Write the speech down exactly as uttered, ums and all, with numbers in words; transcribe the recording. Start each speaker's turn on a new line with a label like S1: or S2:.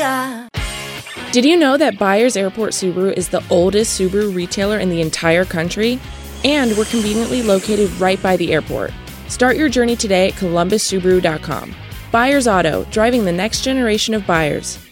S1: yeah.
S2: Did you know that Byers Airport Subaru is the oldest Subaru retailer in the entire country? And we're conveniently located right by the airport. Start your journey today at columbus subaru dot com. Byers Auto, driving the next generation of buyers.